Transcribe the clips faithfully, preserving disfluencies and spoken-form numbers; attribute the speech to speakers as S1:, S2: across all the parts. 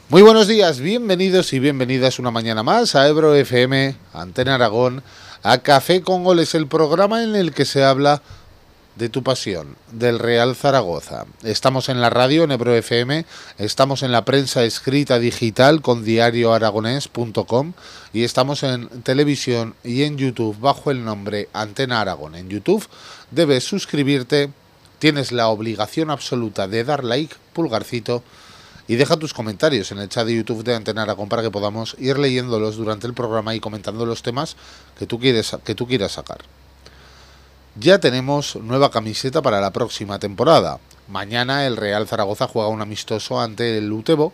S1: Muy buenos días, bienvenidos y bienvenidas una mañana más a Ebro F M, Antena Aragón, a Café con Goles, el programa en el que se habla de tu pasión, del Real Zaragoza. Estamos en la radio, en Ebro F M, estamos en la prensa escrita digital con diario aragonés punto com y estamos en televisión y en YouTube bajo el nombre Antena Aragón. En YouTube debes suscribirte, tienes la obligación absoluta de dar like, pulgarcito, y deja tus comentarios en el chat de YouTube de Antena Aragón para que podamos ir leyéndolos durante el programa y comentando los temas que tú quieres, que tú quieras sacar. Ya tenemos nueva camiseta para la próxima temporada. Mañana el Real Zaragoza juega un amistoso ante el Utebo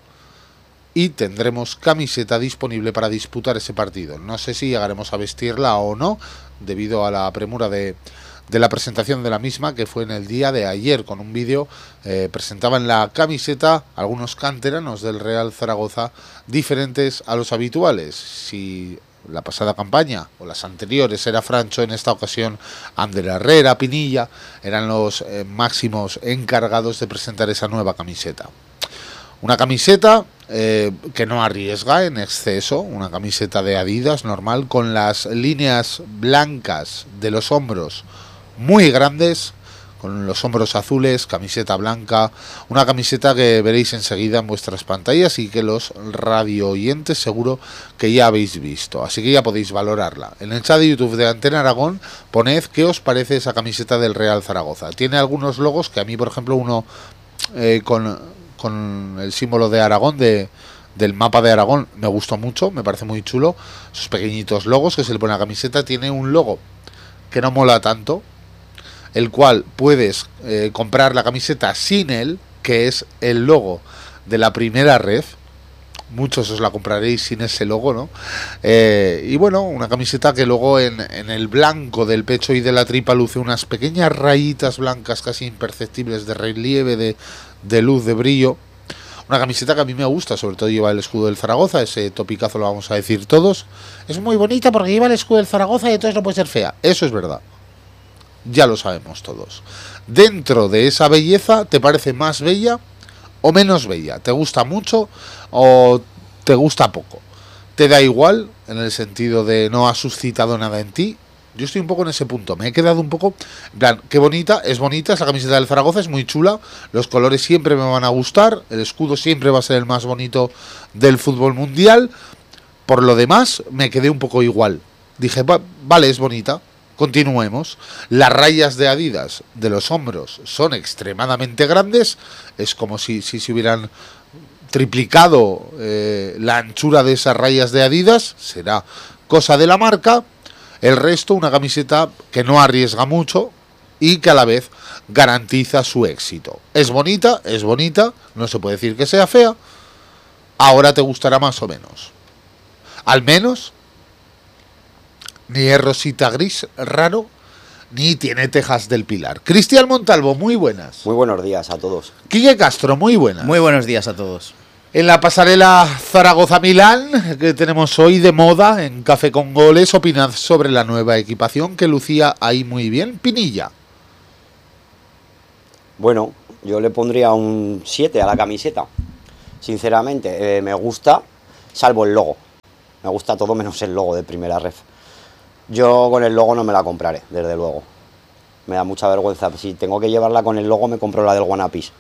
S1: y tendremos camiseta disponible para disputar ese partido. No sé si llegaremos a vestirla o no, debido a la premura de... de la presentación de la misma, que fue en el día de ayer. Con un vídeo eh, presentaban la camiseta algunos canteranos del Real Zaragoza diferentes a los habituales. Si la pasada campaña o las anteriores era Francho, en esta ocasión Ander Herrera, Pinilla eran los eh, máximos encargados de presentar esa nueva camiseta. Una camiseta eh, que no arriesga en exceso, una camiseta de Adidas normal, con las líneas blancas de los hombros muy grandes, con los hombros azules, camiseta blanca, una camiseta que veréis enseguida en vuestras pantallas y que los radio oyentes seguro que ya habéis visto, así que ya podéis valorarla. En el chat de YouTube de Antena Aragón poned qué os parece esa camiseta del Real Zaragoza. Tiene algunos logos que a mí, por ejemplo, uno eh, con, con el símbolo de Aragón, de del mapa de Aragón, me gustó mucho, me parece muy chulo. Esos pequeñitos logos que se le pone a la camiseta. Tiene un logo que no mola tanto, el cual puedes eh, comprar la camiseta sin él, que es el logo de la primera red. Muchos os la compraréis sin ese logo, ¿no? Eh, y bueno, una camiseta que luego en, en el blanco del pecho y de la tripa luce unas pequeñas rayitas blancas casi imperceptibles de relieve, de, de luz, de brillo. Una camiseta que a mí me gusta, sobre todo lleva el escudo del Zaragoza, ese topicazo lo vamos a decir todos. Es muy bonita porque lleva el escudo del Zaragoza y entonces no puede ser fea. Eso es verdad. Ya lo sabemos todos. Dentro de esa belleza, ¿te parece más bella o menos bella? ¿Te gusta mucho o te gusta poco? ¿Te da igual en el sentido de no ha suscitado nada en ti? Yo estoy un poco en ese punto. Me he quedado un poco... En plan, qué bonita, es bonita, esa camiseta del Zaragoza es muy chula. Los colores siempre me van a gustar. El escudo siempre va a ser el más bonito del fútbol mundial. Por lo demás, me quedé un poco igual. Dije, va, vale, es bonita. Continuemos. Las rayas de Adidas de los hombros son extremadamente grandes. Es como si, si se hubieran triplicado eh, la anchura de esas rayas de Adidas. Será cosa de la marca. El resto, una camiseta que no arriesga mucho y que a la vez garantiza su éxito. Es bonita, es bonita. No se puede decir que sea fea. Ahora te gustará más o menos. Al menos... ni es rosita gris raro, ni tiene tejas del Pilar. Cristian Montalvo, muy buenas.
S2: Muy buenos días a todos.
S1: Quique Castro, muy buenas.
S3: Muy buenos días a todos.
S1: En la pasarela Zaragoza-Milán, que tenemos hoy de moda en Café con Goles, opinad sobre la nueva equipación que lucía ahí muy bien. Pinilla.
S2: Bueno, yo le pondría un siete a la camiseta. Sinceramente, eh, me gusta, salvo el logo. Me gusta todo menos el logo de primera ref. Yo con el logo no me la compraré, desde luego. Me da mucha vergüenza. Si tengo que llevarla con el logo, me compro la del Guanapis.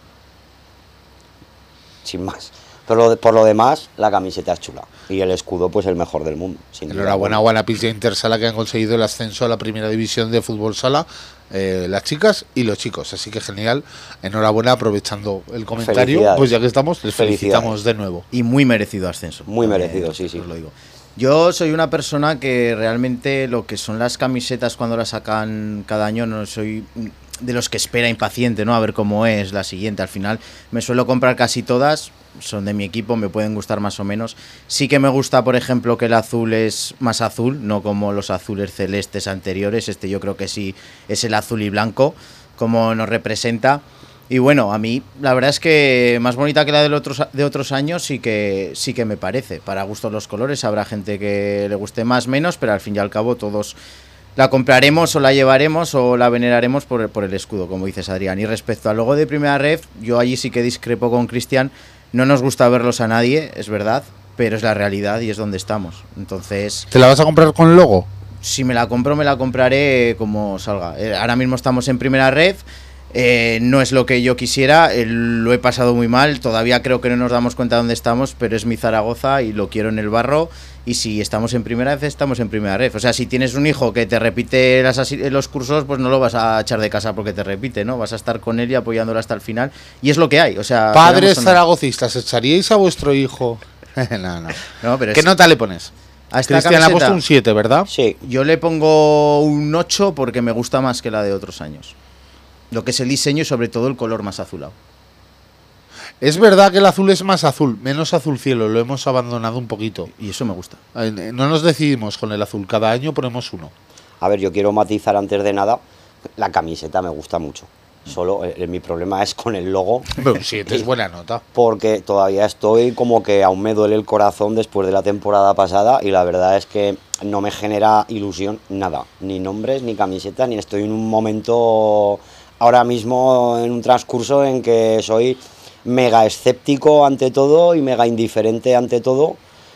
S2: Sin más. Pero lo de, por lo demás, la camiseta es chula. Y el escudo, pues el mejor del mundo.
S1: Enhorabuena a Guanapis y a Intersala, que han conseguido el ascenso a la primera división de fútbol sala. Eh, las chicas y los chicos. Así que genial. Enhorabuena, aprovechando el comentario. Pues ya que estamos, les felicitamos de nuevo.
S3: Y muy merecido ascenso.
S2: Muy merecido, sí, sí.
S3: Os lo digo. Yo soy una persona que realmente lo que son las camisetas cuando las sacan cada año, no soy de los que espera impaciente, ¿no? A ver cómo es la siguiente. Al final me suelo comprar casi todas, son de mi equipo, me pueden gustar más o menos. Sí que me gusta, por ejemplo, que el azul es más azul, no como los azules celestes anteriores. Este yo creo que sí es el azul y blanco, como nos representa. Y bueno, a mí la verdad es que más bonita que la de otros, de otros años sí que, sí que me parece. Para gustos los colores, habrá gente que le guste más, menos, pero al fin y al cabo todos La compraremos o la llevaremos o la veneraremos por, por el escudo, como dices, Adrián. Y respecto al logo de Primera Ref, yo allí sí que discrepo con Cristian. No nos gusta verlos a nadie, es verdad, pero es la realidad y es donde estamos. Entonces,
S1: ¿te la vas a comprar con logo?
S3: si me la compro, me la compraré como salga. Eh, ahora mismo estamos en Primera Ref. Eh, no es lo que yo quisiera, eh, lo he pasado muy mal, todavía creo que no nos damos cuenta de dónde estamos, pero es mi Zaragoza y lo quiero en el barro, y si estamos en Primera Ref, estamos en Primera Ref. O sea, si tienes un hijo que te repite las asi- los cursos, pues no lo vas a echar de casa porque te repite, ¿no? Vas a estar con él y apoyándolo hasta el final, y es lo que hay. O sea,
S1: Padres
S3: queramos o no.
S1: zaragocistas, ¿echaríais a vuestro hijo? no, no.
S3: No, pero
S1: ¿Qué
S3: es-
S1: nota le pones?
S3: a esta
S1: Cristian le ha
S3: camiseta,
S1: puesto un siete, ¿verdad?
S2: Sí,
S3: yo le pongo un ocho porque me gusta más que la de otros años. Lo que es el diseño y sobre todo el color más azulado.
S1: Es verdad que el azul es más azul, menos azul cielo, lo hemos abandonado un poquito.
S3: Y eso me gusta.
S1: Eh, No nos decidimos con el azul, cada año ponemos uno.
S2: a ver, yo quiero matizar antes de nada, la camiseta me gusta mucho. Solo eh, mi problema es con el logo,
S1: Pero un siete es buena nota.
S2: porque todavía estoy como que aún me duele el corazón después de la temporada pasada y la verdad es que no me genera ilusión nada, ni nombres, ni camisetas, ni estoy en un momento ahora mismo en un transcurso en que soy mega escéptico ante todo y mega indiferente ante todo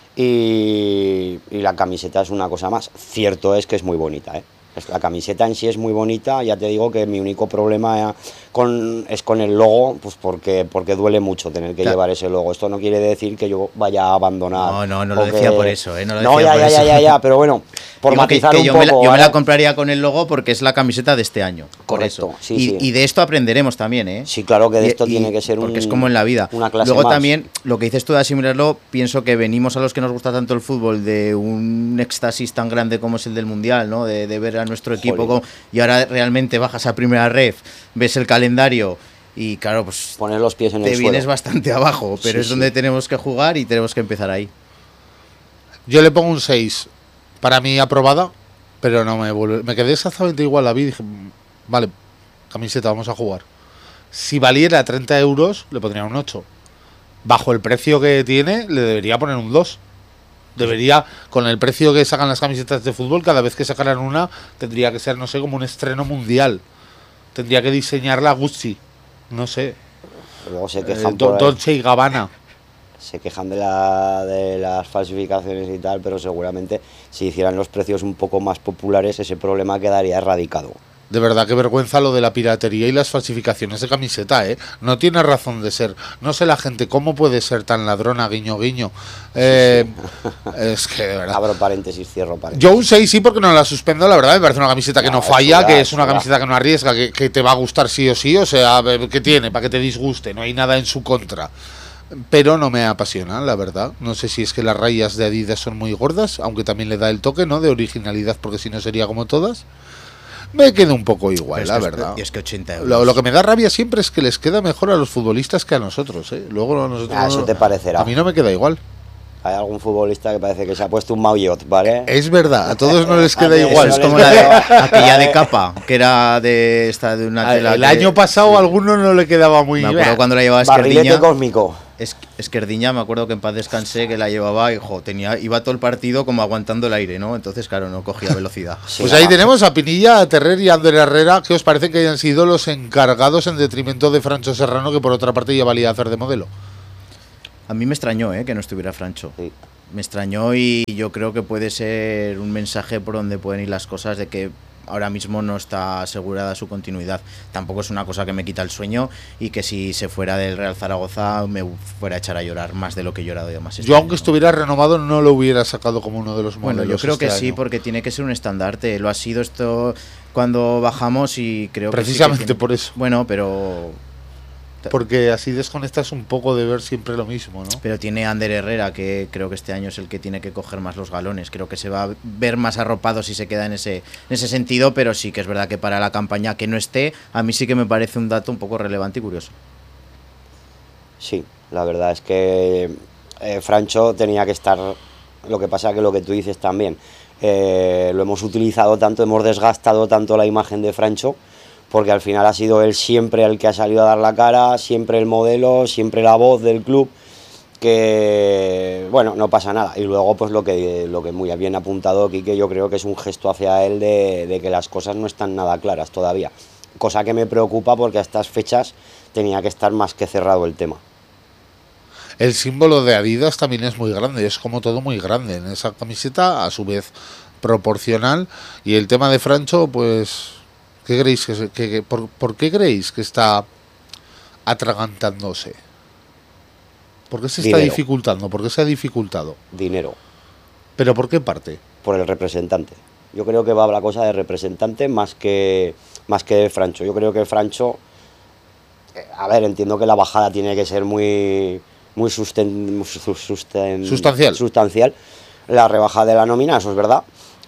S2: y, y la camiseta es una cosa más. Cierto es que es muy bonita, ¿eh? La camiseta en sí es muy bonita, ya te digo que mi único problema con, es con el logo, pues porque, porque duele mucho tener que
S3: Claro.
S2: llevar ese logo. Esto no quiere decir que yo vaya a abandonar.
S3: No, no, no lo
S2: o
S3: decía
S2: que-
S3: por eso, ¿eh? No lo
S2: No,
S3: decía
S2: ya,
S3: por
S2: ya,
S3: eso.
S2: ya, ya, ya, pero bueno, por
S3: Digo que-
S2: matizar
S3: que
S2: un
S3: yo,
S2: poco.
S3: me la, yo me
S2: ¿vale?
S3: la compraría con el logo porque es la camiseta de este año. Por
S2: Correcto,
S3: eso.
S2: sí,
S3: y,
S2: sí.
S3: y de esto aprenderemos también, ¿eh?
S2: Sí, claro que de
S3: Y-
S2: esto
S3: y-
S2: tiene que ser un,
S3: porque es como en la vida.
S2: una clase
S3: Luego
S2: más.
S3: también, lo que dices tú de asimilarlo, pienso que venimos a los que nos gusta tanto el fútbol de un éxtasis tan grande como es el del Mundial, ¿no? De, de ver a nuestro equipo
S2: Jolín.
S3: como- y ahora realmente bajas a Primera Ref, ves el calendario y claro, pues
S2: Poner los pies en
S3: te
S2: el
S3: vienes
S2: suelo.
S3: bastante abajo, pero
S2: Sí,
S3: es
S2: sí.
S3: donde tenemos que jugar y tenemos que empezar ahí.
S1: Yo le pongo un seis. Para mí aprobada, pero no me vuelve. Me quedé exactamente igual, la vi y dije, "Mm, vale, camiseta, vamos a jugar". Si valiera treinta euros, le pondría un ocho. Bajo el precio que tiene, le debería poner un dos. Debería, con el precio que sacan las camisetas de fútbol, cada vez que sacaran una, tendría que ser, no sé, como un estreno mundial. Tendría que diseñarla Gucci. No sé.
S2: Luego se
S1: eh,
S2: quejan,
S1: Do-
S2: por-
S1: Dolce y Gabbana.
S2: se quejan de, la, de las falsificaciones y tal, pero seguramente si hicieran los precios un poco más populares, ese problema quedaría erradicado.
S1: De verdad, qué vergüenza lo de la piratería y las falsificaciones de camiseta, ¿eh? No tiene razón de ser. No sé la gente cómo puede ser tan ladrona, guiño, guiño. Eh, Es que, de verdad.
S2: Abro paréntesis, cierro paréntesis.
S1: Yo un seis sí porque no la suspendo, la verdad. Me parece una camiseta que
S2: No,
S1: no falla,
S2: eso ya,
S1: que es
S2: eso
S1: una
S2: ya.
S1: camiseta que no arriesga, que, que te va a gustar sí o sí. O sea, ¿qué tiene? Para que te disguste. No hay nada en su contra. Pero no me apasiona, la verdad. No sé si es que las rayas de Adidas son muy gordas, aunque también le da el toque, ¿no? De originalidad, porque si no sería como todas. Me quedo un poco igual,
S3: Pero
S1: la
S3: es que es-
S1: verdad.
S3: y es que ochenta euros.
S1: Lo, lo que me da rabia siempre es que les queda mejor a los futbolistas que a nosotros, ¿eh? Luego a nosotros...
S2: Ah, eso
S1: no-
S2: te parecerá.
S1: A mí no me queda igual.
S2: Hay algún futbolista que parece que se ha puesto un maillot, ¿vale?
S1: Es verdad, a todos no les
S2: A
S1: queda
S2: mí
S3: Eso
S1: igual.
S3: es
S2: no les
S3: como la de,
S2: queda.
S3: aquella de capa, que era de esta de una
S1: Ah,
S3: tela
S1: el
S3: que-
S1: año pasado
S3: sí.
S1: a alguno no le quedaba muy
S3: Me acuerdo
S1: bien.
S3: cuando la llevaba
S2: Barrilete
S3: Esquerdiña.
S2: cósmico.
S3: Es, Esquerdiña, me acuerdo que en paz descansé, que la llevaba y jo, tenía, iba todo el partido como aguantando el aire, ¿no? Entonces, claro, no cogía velocidad.
S2: Sí,
S1: Pues
S2: nada
S1: ahí
S2: más.
S1: tenemos a Pinilla, a Terrer y a Ander Herrera, que os parece que hayan sido los encargados en detrimento de Francho Serrano, que por otra parte ya valía hacer de modelo.
S3: A mí me extrañó, ¿eh? Que no estuviera Francho.
S2: Sí.
S3: Me extrañó y yo creo que puede ser un mensaje por donde pueden ir las cosas de que ahora mismo no está asegurada su continuidad. Tampoco es una cosa que me quita el sueño y que si se fuera del Real Zaragoza me fuera a echar a llorar más de lo que he llorado yo más. este
S1: Yo, aunque
S3: año.
S1: estuviera renovado, no lo hubiera sacado como uno de los modelos.
S3: Bueno, yo creo
S1: este
S3: que sí,
S1: año.
S3: porque tiene que ser un estandarte. Lo ha sido esto cuando bajamos y creo que sí que
S1: Precisamente
S3: tiene-
S1: por eso.
S3: Bueno, pero
S1: Porque así desconectas un poco de ver siempre lo mismo, ¿no?
S3: pero tiene Ander Herrera, que creo que este año es el que tiene que coger más los galones. Creo que se va a ver más arropado si se queda en ese, en ese sentido, pero sí que es verdad que para la campaña que no esté, a mí sí que me parece un dato un poco relevante y curioso.
S2: Sí, la verdad es que eh, Francho tenía que estar. Lo que pasa que lo que tú dices también, eh, lo hemos utilizado tanto, hemos desgastado tanto la imagen de Francho, porque al final ha sido él siempre el que ha salido a dar la cara, siempre el modelo, siempre la voz del club, que, bueno, no pasa nada. Y luego, pues lo que, lo que muy bien apuntado aquí, que yo creo que es un gesto hacia él de, de que las cosas no están nada claras todavía. Cosa que me preocupa porque a estas fechas tenía que estar más que cerrado el tema.
S1: El símbolo de Adidas también es muy grande, es como todo muy grande en esa camiseta, a su vez proporcional. Y el tema de Francho, pues, ¿qué creéis que, que, que por, por qué creéis que está atragantándose? ¿Por qué se está
S2: Dinero.
S1: dificultando? ¿Por qué se ha dificultado?
S2: Dinero.
S1: ¿Pero por qué parte?
S2: Por el representante. Yo creo que va la cosa de representante más que, más que de Francho. Yo creo que Francho, eh, a ver, entiendo que la bajada tiene que ser muy, muy susten, susten,
S1: Sustancial.
S2: sustancial, la rebaja de la nómina, eso es verdad,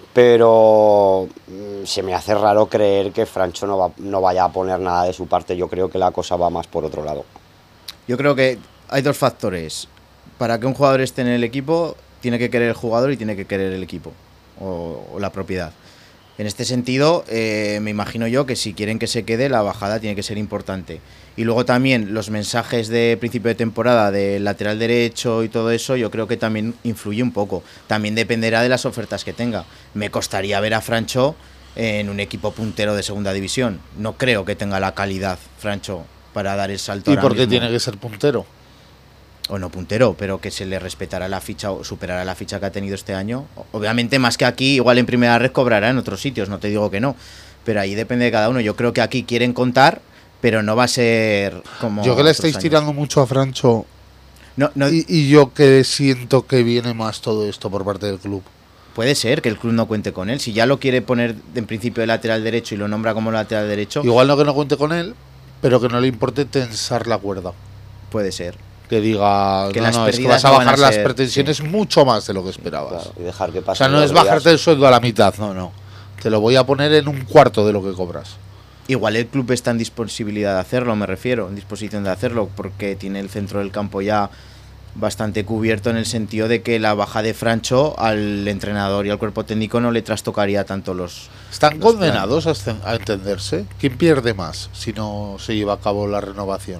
S2: pero mm, se me hace raro creer que Francho no, va, no vaya a poner nada de su parte. Yo creo que la cosa va más por otro lado.
S3: Yo creo que hay dos factores. Para que un jugador esté en el equipo, tiene que querer el jugador y tiene que querer el equipo o, o la propiedad. En este sentido, eh, me imagino yo que si quieren que se quede, la bajada tiene que ser importante. Y luego también los mensajes de principio de temporada del lateral derecho y todo eso, yo creo que también influye un poco. También dependerá de las ofertas que tenga. Me costaría ver a Francho en un equipo puntero de segunda división. No creo que tenga la calidad, Francho, para dar el salto.
S1: ¿Y por qué
S3: mismo.
S1: tiene que ser puntero?
S3: O no puntero, pero que se le respetará la ficha o superará la ficha que ha tenido este año. Obviamente, más que aquí, igual en primera red cobrará en otros sitios, no te digo que no. Pero ahí depende de cada uno. Yo creo que aquí quieren contar, pero no va a ser como.
S1: Yo que le estáis
S3: años.
S1: tirando mucho a Francho
S3: no, no,
S1: y, y yo que siento que viene más todo esto por parte del club.
S3: Puede ser que el club no cuente con él. Si ya lo quiere poner en principio de lateral derecho y lo nombra como lateral derecho.
S1: Igual no que no cuente con él, pero que no le importe tensar la cuerda.
S3: Puede ser.
S1: Que diga,
S3: que
S1: no,
S3: las
S1: no, es que vas a
S3: no
S1: bajar
S3: a
S1: las
S3: ser,
S1: pretensiones
S3: sí.
S1: mucho más de lo que esperabas.
S2: Claro, y dejar que
S1: o sea, no es bajarte el sueldo a la mitad, no, no. Te lo voy a poner en un cuarto de lo que cobras.
S3: Igual el club está en disponibilidad de hacerlo, me refiero, en disposición de hacerlo, porque tiene el centro del campo ya bastante cubierto en el sentido de que la baja de Francho al entrenador y al cuerpo técnico no le trastocaría tanto los...
S1: ¿Están
S3: los
S1: condenados planes. a entenderse? ¿Quién pierde más si no se lleva a cabo la renovación?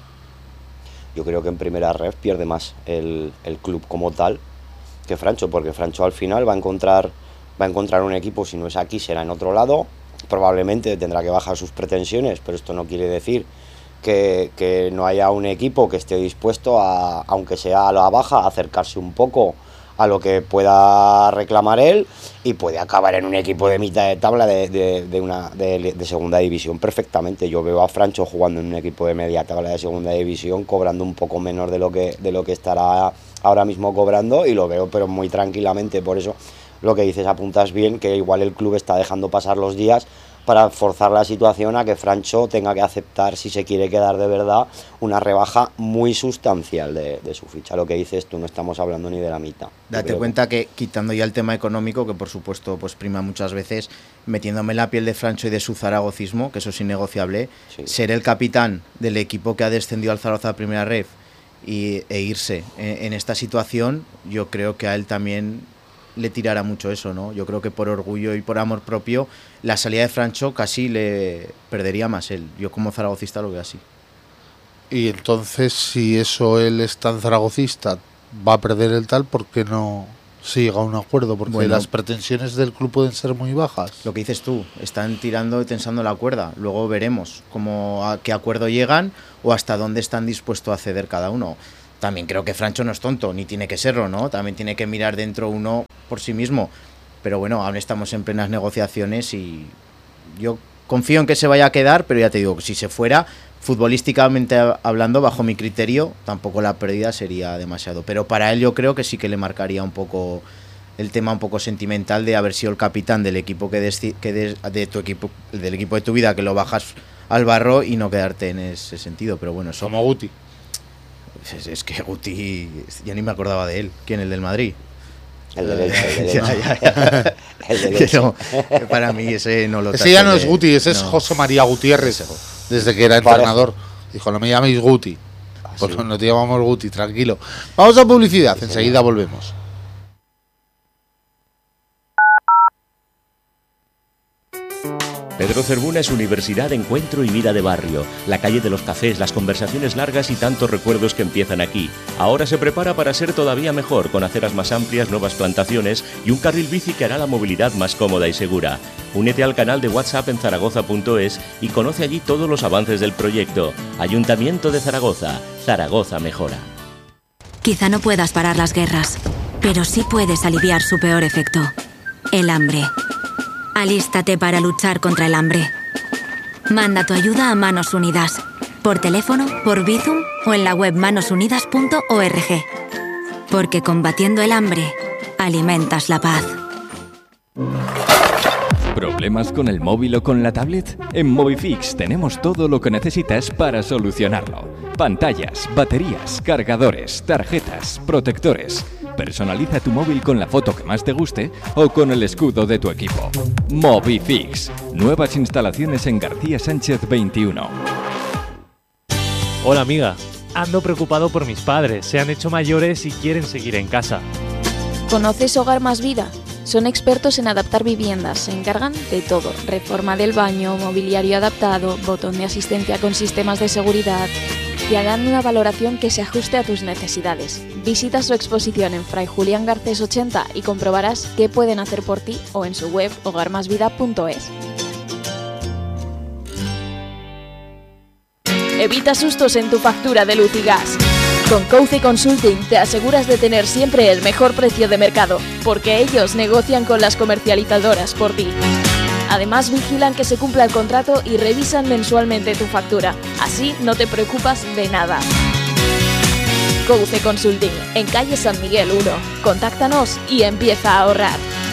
S2: Yo creo que en primera red pierde más el, el club como tal que Francho, porque Francho al final va a encontrar va a encontrar un equipo, si no es aquí será en otro lado, probablemente tendrá que bajar sus pretensiones, pero esto no quiere decir que, que no haya un equipo que esté dispuesto a, aunque sea a la baja, a acercarse un poco a lo que pueda reclamar él y puede acabar en un equipo de mitad de tabla de, de, de una de, de segunda división perfectamente. Yo veo a Francho jugando en un equipo de media tabla de segunda división, cobrando un poco menos de lo que de lo que estará ahora mismo cobrando, y lo veo pero muy tranquilamente. Por eso lo que dices, apuntas bien, que igual el club está dejando pasar los días para forzar la situación a que Francho tenga que aceptar, si se quiere quedar de verdad, una rebaja muy sustancial de, de su ficha. Lo que dices tú, no estamos hablando ni de la mitad.
S3: Date cuenta que... que quitando ya el tema económico, que por supuesto pues prima muchas veces, metiéndome en la piel de Francho y de su zaragocismo, que eso es innegociable, sí. Ser el capitán del equipo que ha descendido al Zaragoza a primera ref y, e irse en, en esta situación, yo creo que a él también le tirará mucho eso, ¿no? Yo creo que por orgullo y por amor propio, la salida de Francho casi le perdería más él. Yo como zaragocista lo veo así.
S1: Y entonces, si eso él es tan zaragocista, va a perder el tal, ¿por qué no se llega a un acuerdo? Porque bueno, las pretensiones del club pueden ser muy bajas.
S3: Lo que dices tú, están tirando y tensando la cuerda. Luego veremos cómo, a qué acuerdo llegan o hasta dónde están dispuestos a ceder cada uno. También creo que Francho no es tonto, ni tiene que serlo, ¿no? También tiene que mirar dentro uno por sí mismo. Pero bueno, aún estamos en plenas negociaciones y yo confío en que se vaya a quedar, pero ya te digo, si se fuera, futbolísticamente hablando, bajo mi criterio, tampoco la pérdida sería demasiado. Pero para él yo creo que sí que le marcaría un poco el tema un poco sentimental de haber sido el capitán del equipo que, des, que des, de tu equipo, del equipo de tu vida, que lo bajas al barro y no quedarte en ese sentido. Pero bueno, eso...
S1: Como Guti.
S3: Es, es que Guti, ya ni me acordaba de él. ¿Quién? ¿El del Madrid?
S2: El de Elche, el de
S3: ya, ya, ya.
S2: El de Elche.
S3: No, para mí ese no lo
S1: Ese ya no es
S3: de...
S1: Guti, ese
S3: no.
S1: es José María Gutiérrez, desde que era entrenador. Dijo, no me llaméis Guti.
S2: ¿Ah,
S1: pues
S2: sí?
S1: no te llamamos Guti, tranquilo. Vamos a publicidad, sí, enseguida volvemos.
S4: Pedro Cervuna es universidad, encuentro y vida de barrio. La calle de los cafés, las conversaciones largas y tantos recuerdos que empiezan aquí. Ahora se prepara para ser todavía mejor, con aceras más amplias, nuevas plantaciones y un carril bici que hará la movilidad más cómoda y segura. Únete al canal de WhatsApp en zaragoza punto es y conoce allí todos los avances del proyecto. Ayuntamiento de Zaragoza. Zaragoza mejora.
S5: Quizá no puedas parar las guerras, pero sí puedes aliviar su peor efecto: el hambre. Alístate para luchar contra el hambre. Manda tu ayuda a Manos Unidas, por teléfono, por Bizum o en la web manos unidas punto org. Porque combatiendo el hambre, alimentas la paz.
S6: ¿Problemas con el móvil o con la tablet? En Movifix tenemos todo lo que necesitas para solucionarlo. Pantallas, baterías, cargadores, tarjetas, protectores. Personaliza tu móvil con la foto que más te guste o con el escudo de tu equipo. Movifix. Nuevas instalaciones en García Sánchez veintiuno.
S7: Hola amiga, ando preocupado por mis padres. Se han hecho mayores y quieren seguir en casa.
S8: ¿Conoces Hogar Más Vida? Son expertos en adaptar viviendas, se encargan de todo: reforma del baño, mobiliario adaptado, botón de asistencia con sistemas de seguridad. Y harán una valoración que se ajuste a tus necesidades. Visita su exposición en Fray Julián Garcés ochenta y comprobarás qué pueden hacer por ti, o en su web hogar más vida punto es. Evita sustos en tu factura de luz y gas. Con Couce Consulting te aseguras de tener siempre el mejor precio de mercado, porque ellos negocian con las comercializadoras por ti. Además, vigilan que se cumpla el contrato y revisan mensualmente tu factura. Así no te preocupas de nada. Couce Consulting, en calle San Miguel uno. Contáctanos y empieza a ahorrar.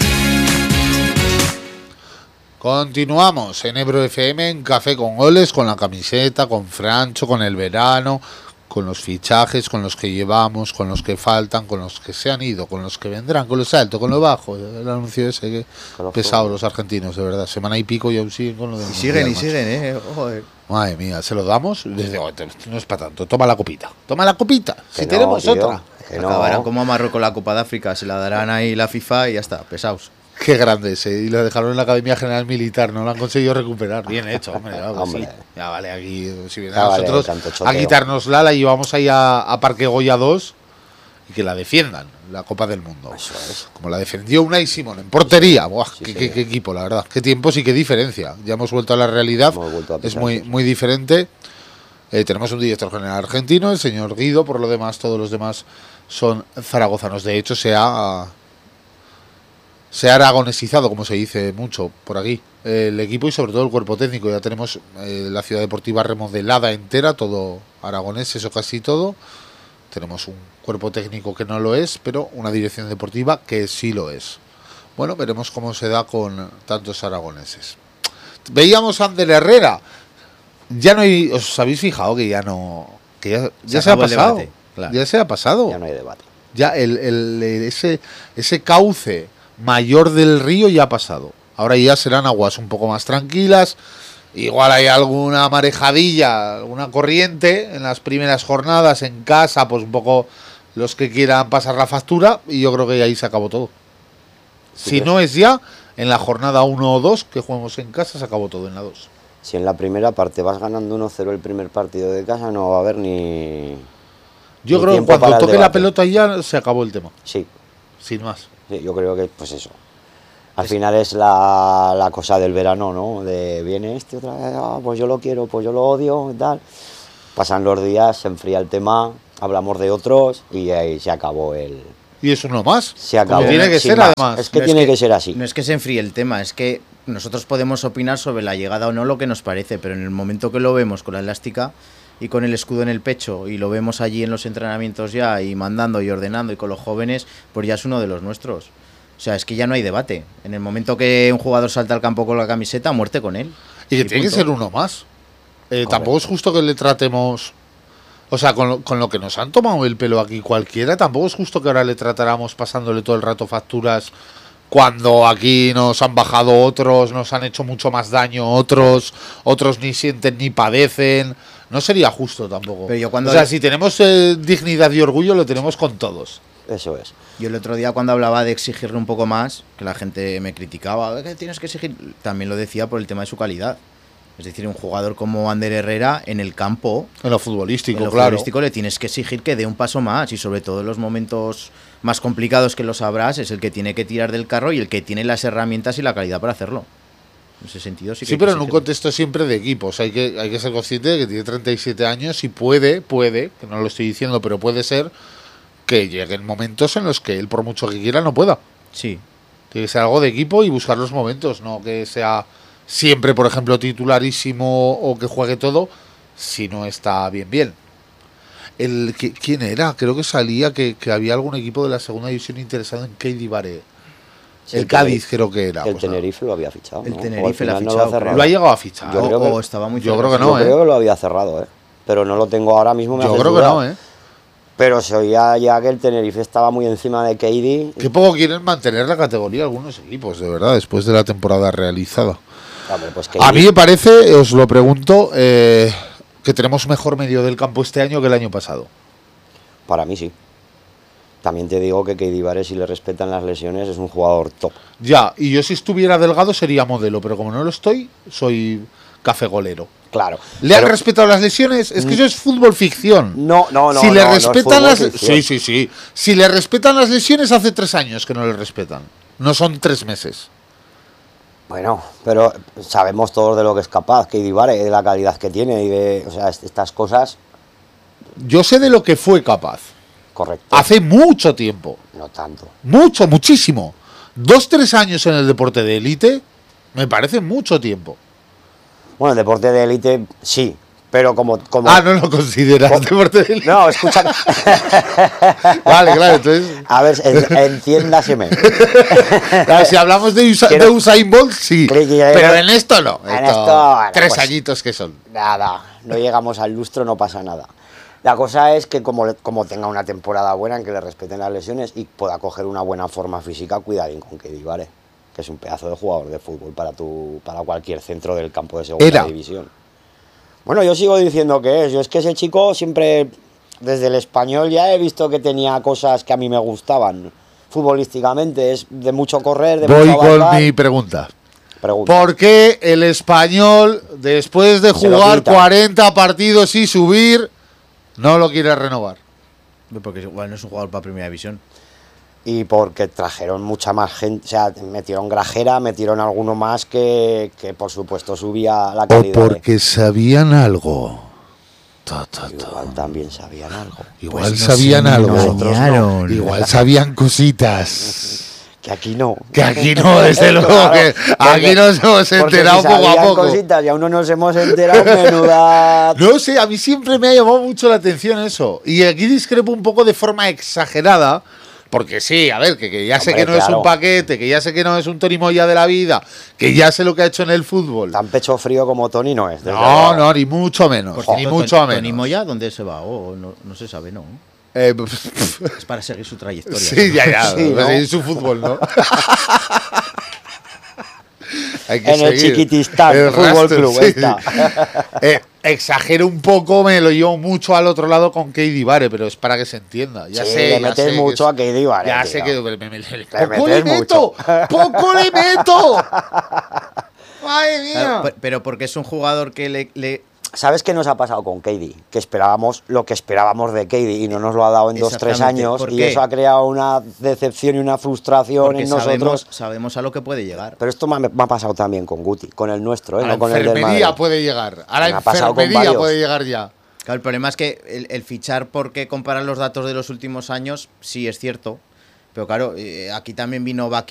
S1: Continuamos en Ebro F M, en Café con Goles, con la camiseta, con Francho, con el verano, con los fichajes, con los que llevamos, con los que faltan, con los que se han ido, con los que vendrán, con los altos, con lo bajo. El anuncio ese que pesado los argentinos, de verdad. Semana y pico y aún siguen con lo de...
S3: Y siguen, y siguen, eh. Joder.
S1: Madre mía, se lo damos. Desde, oh, no es para tanto. Toma la copita. Toma la copita.
S2: Que
S1: si
S2: no,
S1: tenemos
S2: tío,
S1: otra.
S2: que no.
S3: Acabarán como a Marruecos la Copa de África. Se la darán ahí la FIFA y ya está. Pesados.
S1: Qué grande ese. Y lo dejaron en la Academia General Militar. No lo han conseguido recuperar. Bien hecho, hombre. Claro,
S2: Hombre.
S1: sí. Ya vale, aquí. Si vienen
S2: Ya
S1: a
S2: vale,
S1: nosotros
S2: tanto
S1: a
S2: choteo.
S1: quitárnosla, la llevamos ahí a, a Parque Goya dos y que la defiendan. La Copa del Mundo.
S2: Eso es.
S1: Como la defendió Unai Simón en portería. Buah,
S2: Sí,
S1: qué,
S2: sí.
S1: qué- qué equipo, la verdad. Qué tiempos y qué diferencia. Ya hemos vuelto a la realidad.
S2: Hemos vuelto a
S1: Es
S2: pisar,
S1: muy,
S2: sí.
S1: muy diferente. Eh, tenemos un director general argentino, el señor Guido. Por lo demás, todos los demás son zaragozanos. De hecho, se ha, se ha aragonesizado, como se dice mucho por aquí, el equipo y sobre todo el cuerpo técnico. Ya tenemos eh, la ciudad deportiva remodelada entera, todo aragonés, eso casi todo. Tenemos un cuerpo técnico que no lo es, pero una dirección deportiva que sí lo es. Bueno, veremos cómo se da con tantos aragoneses. Veíamos a Ander Herrera. Ya no hay... ¿Os habéis fijado que ya no... que ya, ya se, ha
S3: acabó el
S1: pasado?
S3: debate, claro.
S1: Ya se ha pasado.
S2: Ya no hay debate.
S1: Ya el, el- el- ese, ese cauce mayor del río ya ha pasado. Ahora ya serán aguas un poco más tranquilas. Igual hay alguna marejadilla, alguna corriente en las primeras jornadas en casa, pues un poco los que quieran pasar la factura, y yo creo que ahí se acabó todo.
S2: Sí,
S1: Si
S2: pues.
S1: no es ya, en la jornada uno o dos que jugamos en casa, se acabó todo en la dos.
S2: Si en la primera parte vas ganando uno cero el primer partido de casa, no va a haber ni...
S1: Yo
S2: Ni
S1: creo que
S2: tiempo para
S1: cuando
S2: el
S1: toque la
S2: debate.
S1: pelota ya se acabó el tema,
S2: Sí,
S1: sin más.
S2: sí, yo creo que pues eso. Al final es la, la cosa del verano, ¿no? De viene este otra vez, ah, pues yo lo quiero, pues yo lo odio, y tal. Pasan los días, se enfría el tema, hablamos de otros y ahí se acabó el...
S1: Y es uno más.
S2: Se acabó.
S1: Como tiene que
S2: Sin
S1: ser,
S2: más.
S1: además.
S2: Es que
S3: No es
S2: tiene
S3: que-
S2: que ser así.
S3: No es que se enfríe el tema, es que nosotros podemos opinar sobre la llegada o no lo que nos parece, pero en el momento que lo vemos con la elástica y con el escudo en el pecho y lo vemos allí en los entrenamientos ya y mandando y ordenando y con los jóvenes, pues ya es uno de los nuestros. O sea, es que ya no hay debate. En el momento que un jugador salta al campo con la camiseta, muerte con él.
S1: Y que
S3: Y
S1: tiene que
S3: punto.
S1: ser uno más. Eh, tampoco es justo que le tratemos... O sea, con lo, con lo que nos han tomado el pelo aquí cualquiera, tampoco es justo que ahora le tratáramos pasándole todo el rato facturas cuando aquí nos han bajado otros, nos han hecho mucho más daño otros, otros ni sienten ni padecen. No sería justo tampoco.
S3: Pero yo cuando
S1: o sea,
S3: le-
S1: si tenemos eh, dignidad y orgullo, lo tenemos con todos.
S2: Eso es.
S3: Yo el otro día cuando hablaba de exigirle un poco más, que la gente me criticaba, ¿qué tienes que exigir? También lo decía por el tema de su calidad. Es decir, un jugador como Ander Herrera en el campo,
S1: En lo futbolístico,
S3: en lo
S1: claro.
S3: futbolístico le tienes que exigir que dé un paso más, y sobre todo en los momentos más complicados, que lo sabrás, es el que tiene que tirar del carro y el que tiene las herramientas y la calidad para hacerlo. En ese sentido sí que
S1: Sí,
S3: hay que
S1: pero en un
S3: exigirle.
S1: contexto siempre de equipos. Hay que, hay que ser consciente de que tiene treinta y siete años y puede, puede, que no lo estoy diciendo, pero puede ser que lleguen momentos en los que él, por mucho que quiera, no pueda.
S3: Sí.
S1: Tiene que ser algo de equipo y buscar los momentos, no que sea siempre, por ejemplo, titularísimo o que juegue todo, si no está bien, bien. El, ¿qui- ¿Quién era? Creo que salía que, que había algún equipo de la segunda división interesado en Keidi Bare.
S2: Sí,
S1: el
S2: que
S1: Cádiz creo que era.
S2: El
S1: pues nada.
S2: Tenerife lo había fichado.
S3: El
S2: ¿no?
S3: Tenerife
S2: O al
S3: lo ha
S2: final no
S3: fichado,
S2: ha cerrado.
S1: Lo ha llegado a fichar.
S2: Yo
S3: O-
S2: creo que-
S3: o estaba muy
S1: yo
S3: cerca,
S1: creo que
S3: sí.
S1: no,
S2: Yo
S1: ¿eh?
S2: creo que lo había cerrado, ¿eh? Pero no lo tengo ahora mismo. Me
S1: Yo
S2: haces
S1: creo que
S2: dudar.
S1: no, ¿eh?
S2: Pero se oía ya que el Tenerife estaba muy encima de Keidi.
S1: Qué poco quieren mantener la categoría algunos equipos, de verdad, después de la temporada realizada.
S2: Hombre, pues
S1: A
S2: Keidi-
S1: mí me parece, os lo pregunto, eh, que tenemos mejor medio del campo este año que el año pasado.
S2: Para mí sí. También te digo que Keidi Bare, si le respetan las lesiones, es un jugador top.
S1: Ya, y yo si estuviera delgado sería modelo, pero como no lo estoy, soy café golero.
S2: Claro.
S1: ¿Le han
S2: Pero-
S1: respetado las lesiones? Es que eso es fútbol ficción.
S2: No, no, no.
S1: si le
S2: no, no es
S1: respetan
S2: fútbol
S1: las
S2: ficción.
S1: sí, sí, sí. Si le respetan las lesiones hace tres años que no le respetan. No son tres meses.
S2: Bueno, pero sabemos todos de lo que es capaz Keidi Bare, de la calidad que tiene y de, o sea, est- estas cosas,
S1: Yo sé de lo que fue capaz.
S2: correcto.
S1: Hace mucho tiempo.
S2: No tanto.
S1: Mucho, muchísimo. Dos, tres años en el deporte de élite me parece mucho tiempo.
S2: Bueno, el deporte de élite sí, pero como, como
S1: Ah, no lo consideras
S2: Co-
S1: deporte de élite.
S2: no, escucha.
S1: Vale, claro, entonces.
S2: A ver, en- entiéndaseme.
S1: Claro, si hablamos de, Usa-
S2: Quiero-
S1: de Usain Bolt, sí.
S2: Creo que ya
S1: Pero
S2: era-
S1: en esto no.
S2: En
S1: Esto,
S2: esto, bueno,
S1: tres
S2: pues-
S1: añitos que son.
S2: Nada, no llegamos al lustro, no pasa nada. La cosa es que como, le- como tenga una temporada buena en que le respeten las lesiones y pueda coger una buena forma física, cuidadín con Keidi Bare, que es un pedazo de jugador de fútbol para tu, para cualquier centro del campo de segunda
S1: Era.
S2: división. Bueno, yo sigo diciendo que es. Yo es que ese chico siempre, desde el Español ya he visto que tenía cosas que a mí me gustaban. Futbolísticamente, es de mucho correr, de
S1: Voy
S2: mucho
S1: con
S2: avanzar.
S1: mi pregunta.
S2: Pregunta.
S1: ¿Por qué el Español, después de
S2: Se lo
S1: jugar
S2: quita.
S1: cuarenta partidos y subir, no lo quiere renovar?
S3: Porque igual no es un jugador para primera división.
S2: Y porque trajeron mucha más gente, o sea, metieron Grajera, metieron alguno más que, que por supuesto subía la
S1: O
S2: calidad. de-
S1: porque sabían algo. Ta, ta, ta.
S2: Igual también sabían algo.
S1: Igual
S3: Pues nos
S1: sabían algo.
S3: engañaron.
S1: Igual sabían cositas.
S2: Que aquí no.
S1: Que aquí no, desde luego,
S2: Claro,
S1: que aquí
S2: porque-
S1: nos hemos
S2: porque
S1: enterado
S2: si
S1: poco a
S2: sabían
S1: poco.
S2: cositas y aún no nos hemos enterado, menuda.
S1: No sé, a mí siempre me ha llamado mucho la atención eso. Y aquí discrepo un poco de forma exagerada. Porque sí, a ver, que, que ya sé
S2: Hombre,
S1: que no es
S2: claro.
S1: un paquete, que ya sé que no es un Tony Moya de la vida, que ya sé lo que ha hecho en el fútbol.
S2: Tan pecho frío como Tony no es. desde
S1: No,
S2: luego.
S1: no, ni mucho menos.
S3: Por
S1: Ni
S3: cierto,
S1: mucho
S3: Tony-
S1: menos.
S3: Tony Moya, ¿dónde se va? Oh, no, no se sabe, ¿no?
S1: Eh,
S3: Es para seguir su trayectoria.
S1: sí, ya, ya.
S2: Sí, ¿no?
S1: Es su fútbol, ¿no? Hay que
S2: En el
S1: seguir.
S2: Chiquitistán
S1: El
S2: Fútbol
S1: rastro,
S2: Club,
S1: sí.
S2: está.
S1: Eh, exagero un poco, me lo llevo mucho al otro lado con Keidi Bare, pero es para que se entienda. Ya
S2: Sí,
S1: sé,
S2: le
S1: ya
S2: metes
S1: sé que
S2: mucho
S1: es-
S2: a Keidi Bare,
S1: Ya
S2: tío.
S1: sé que me- me- me-
S2: Le
S1: poco le
S2: metes
S1: meto,
S2: mucho.
S1: poco le meto. Madre mía.
S3: Claro, pe- pero porque es un jugador que le, le-
S2: ¿Sabes qué nos ha pasado con Keidi? Que esperábamos lo que esperábamos de Keidi y no nos lo ha dado en dos, tres
S3: Exactamente.
S2: años
S3: ¿Por
S2: y
S3: qué?
S2: eso ha creado una decepción y una frustración
S3: porque
S2: en
S3: sabemos,
S2: nosotros.
S3: sabemos a lo que puede llegar.
S2: Pero esto me ha, me ha pasado también con Guti, con el nuestro, ¿eh?
S1: A la
S2: no con el del
S1: enfermería
S2: Madrid.
S1: puede llegar. A la
S2: Me ha pasado con
S1: enfermería
S2: varios.
S1: puede llegar ya.
S3: Claro, el problema es que el, el fichar porque comparar los datos de los últimos años, sí es cierto. Pero claro, eh, aquí también vino Baki